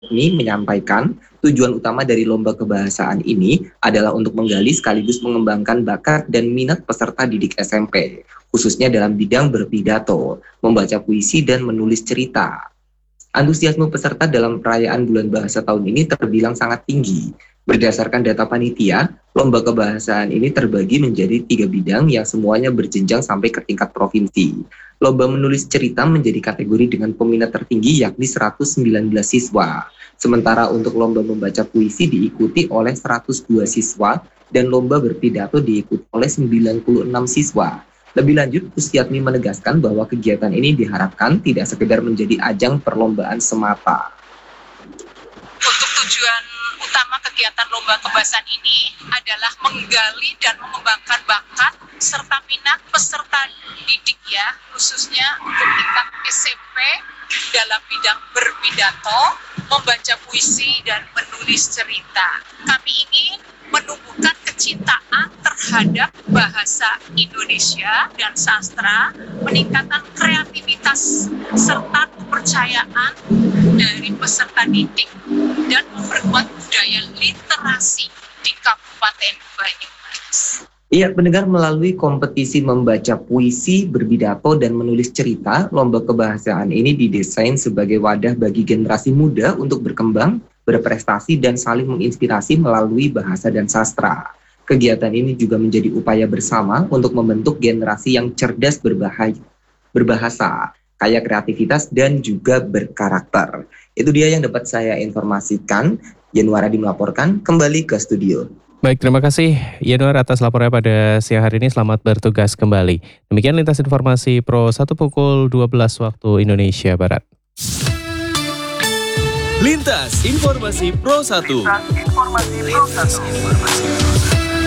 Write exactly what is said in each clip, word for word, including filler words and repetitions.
Ini menyampaikan tujuan utama dari lomba kebahasaan ini adalah untuk menggali sekaligus mengembangkan bakat dan minat peserta didik S M P, khususnya dalam bidang berpidato, membaca puisi, dan menulis cerita. Antusiasme peserta dalam perayaan Bulan Bahasa tahun ini terbilang sangat tinggi. Berdasarkan data panitia, lomba kebahasaan ini terbagi menjadi tiga bidang yang semuanya berjenjang sampai ke tingkat provinsi. Lomba menulis cerita menjadi kategori dengan peminat tertinggi yakni seratus sembilan belas siswa. Sementara untuk lomba membaca puisi diikuti oleh seratus dua siswa dan lomba berpidato diikuti oleh sembilan puluh enam siswa. Lebih lanjut, Kustiatmi menegaskan bahwa kegiatan ini diharapkan tidak sekedar menjadi ajang perlombaan semata. Untuk tujuan utama kegiatan lomba kebahasaan ini adalah menggali dan mengembangkan bakat serta minat peserta didik ya, khususnya untuk tingkat S M P dalam bidang berpidato, membaca puisi, dan menulis cerita. Kami ingin menumbuhkan kecintaan terhadap bahasa Indonesia dan sastra, peningkatan kreativitas serta kepercayaan dari peserta didik, dan memperkuat budaya literasi di Kabupaten Banyumas. Iya, pendengar, melalui kompetisi membaca puisi, berpidato, dan menulis cerita, lomba kebahasaan ini didesain sebagai wadah bagi generasi muda untuk berkembang, berprestasi, dan saling menginspirasi melalui bahasa dan sastra. Kegiatan ini juga menjadi upaya bersama untuk membentuk generasi yang cerdas berbahaya, berbahasa, kaya kreativitas, dan juga berkarakter. Itu dia yang dapat saya informasikan. Yanuaradi melaporkan, kembali ke studio. Baik, terima kasih Yanuar atas laporannya pada siang hari ini. Selamat bertugas kembali. Demikian lintas informasi Pro satu pukul dua belas waktu Indonesia Barat. Lintas informasi Pro satu. Lintas informasi Pro satu.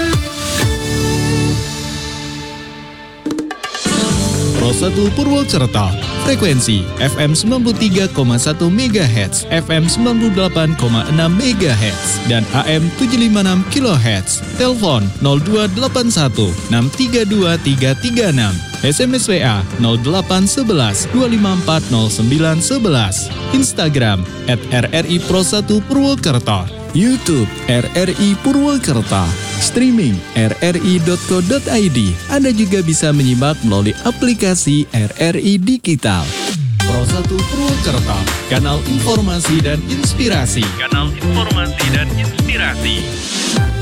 Pro satu Purwokerto, frekuensi F M sembilan puluh tiga koma satu megahertz, F M sembilan puluh delapan koma enam megahertz, dan A M tujuh ratus lima puluh enam kilohertz. Telepon nol dua delapan satu enam tiga dua tiga tiga enam. S M S W A nol delapan satu satu dua lima empat nol sembilan satu satu. Instagram at R R I Pro satu Purwokerto. YouTube R R I Purwokerto. Streaming r r i dot co dot i d. Anda juga bisa menyimak melalui aplikasi R R I Digital. Pro satu Purwokerto, kanal informasi dan inspirasi. Kanal informasi dan inspirasi.